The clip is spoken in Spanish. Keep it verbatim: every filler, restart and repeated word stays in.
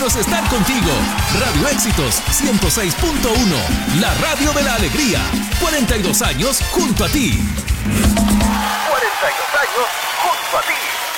menos estar contigo. Radio Éxitos ciento seis punto uno, la radio de la alegría. cuarenta y dos años junto a ti. cuarenta y dos años junto a ti.